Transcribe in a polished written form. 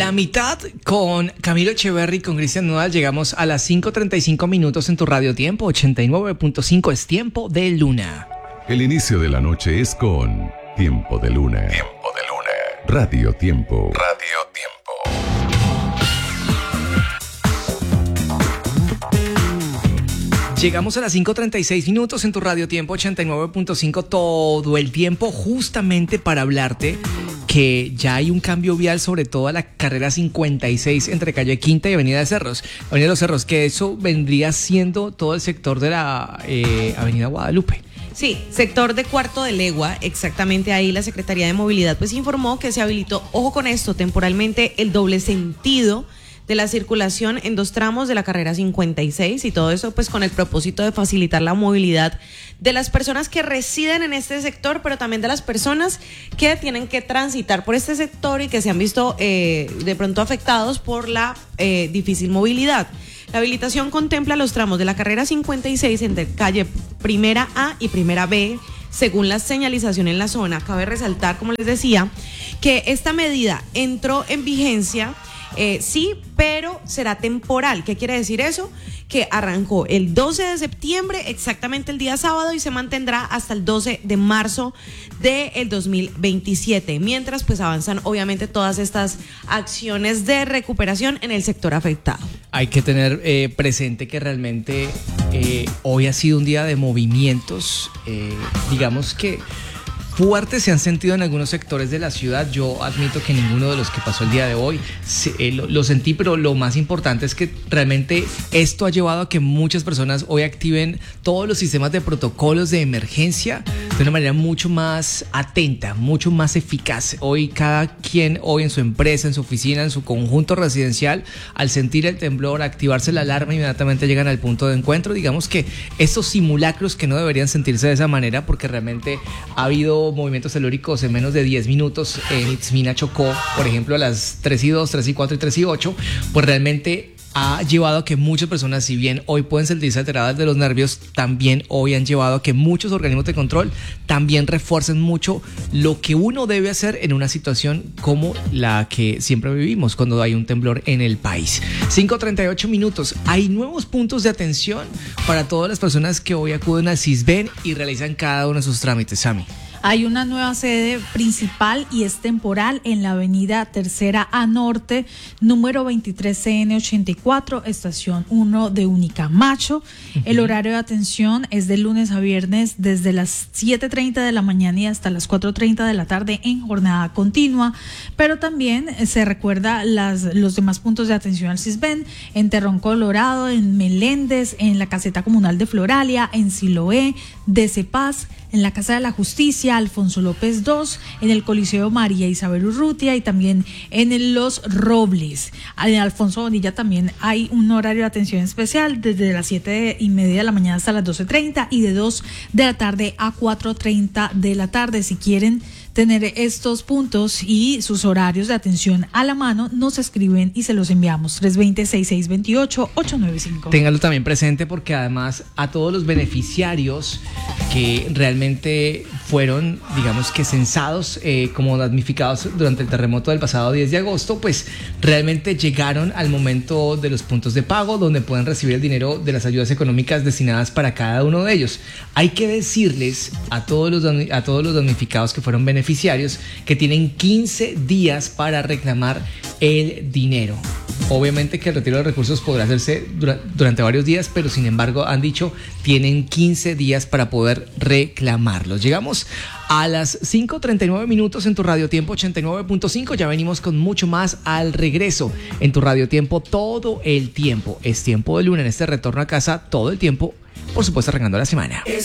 La mitad con Camilo Echeverry y con Cristian Nodal. Llegamos a las 5:35 minutos en tu Radio Tiempo 89.5. Es Tiempo de Luna. El inicio de la noche es con Tiempo de Luna. Tiempo de Luna. Radio Tiempo. Radio Tiempo. Llegamos a las 5:36 minutos en tu Radio Tiempo 89.5. Todo el tiempo justamente para hablarte que ya hay un cambio vial, sobre todo a la carrera 56 entre calle Quinta y Avenida de Cerros. Avenida de los Cerros, que eso vendría siendo todo el sector de la Avenida Guadalupe. Sí, sector de Cuarto de Legua, exactamente ahí la Secretaría de Movilidad pues informó que se habilitó, ojo con esto, temporalmente el doble sentido de la circulación en dos tramos de la carrera 56 y todo eso pues con el propósito de facilitar la movilidad de las personas que residen en este sector, pero también de las personas que tienen que transitar por este sector y que se han visto de pronto afectados por la difícil movilidad. La habilitación contempla los tramos de la carrera 56 entre calle Primera A y Primera B, según la señalización en la zona. Cabe resaltar, como les decía, que esta medida entró en vigencia, sí, pero será temporal. ¿Qué quiere decir eso? Que arrancó el 12 de septiembre, exactamente el día sábado, y se mantendrá hasta el 12 de marzo del 2027, mientras pues avanzan obviamente todas estas acciones de recuperación en el sector afectado. Hay que tener presente que realmente hoy ha sido un día de movimientos, digamos que fuertes se han sentido en algunos sectores de la ciudad. Yo admito que ninguno de los que pasó el día de hoy lo sentí, pero lo más importante es que realmente esto ha llevado a que muchas personas hoy activen todos los sistemas de protocolos de emergencia de una manera mucho más atenta, mucho más eficaz. Hoy cada quien, hoy en su empresa, en su oficina, en su conjunto residencial, al sentir el temblor, activarse la alarma, inmediatamente llegan al punto de encuentro. Digamos que estos simulacros que no deberían sentirse de esa manera, porque realmente ha habido movimientos telúricos en menos de 10 minutos en Itzmina, Chocó, por ejemplo, a las 3:02, 3:04 y 3:08, pues realmente ha llevado a que muchas personas, si bien hoy pueden sentirse alteradas de los nervios, también hoy han llevado a que muchos organismos de control también refuercen mucho lo que uno debe hacer en una situación como la que siempre vivimos cuando hay un temblor en el país. 5:38 minutos. Hay nuevos puntos de atención para todas las personas que hoy acuden al Sisbén y realizan cada uno de sus trámites. Sami. Hay una nueva sede principal y es temporal en la avenida Tercera A Norte, número 23 CN 84, estación 1 de Unicamacho. El horario de atención es de lunes a viernes desde las 7:30 de la mañana y hasta las 4:30 de la tarde en jornada continua, pero también se recuerda los demás puntos de atención al Sisbén en Terrón Colorado, en Meléndez, en la caseta comunal de Floralia, en Siloé, de Cepaz, en la Casa de la Justicia, Alfonso López II, en el Coliseo María Isabel Urrutia y también en Los Robles. En Alfonso Bonilla también hay un horario de atención especial desde las 7:30 de la mañana hasta las 12:30 y de 2 de la tarde a 4:30 de la tarde. Si quieren tener estos puntos y sus horarios de atención a la mano, nos escriben y se los enviamos. 320-6628-895. Ténganlo también presente porque además a todos los beneficiarios que realmente fueron, digamos que censados como damnificados durante el terremoto del pasado 10 de agosto, pues realmente llegaron al momento de los puntos de pago donde pueden recibir el dinero de las ayudas económicas destinadas para cada uno de ellos. Hay que decirles a todos los damnificados que fueron beneficiarios que tienen 15 días para reclamar el dinero. Obviamente que el retiro de recursos podrá hacerse durante varios días, pero sin embargo han dicho tienen 15 días para poder reclamarlos. Llegamos a las 5:39 minutos en tu Radio Tiempo 89.5. Ya venimos con mucho más al regreso en tu Radio Tiempo todo el tiempo. Es Tiempo de Luna en este retorno a casa todo el tiempo, por supuesto arrancando la semana.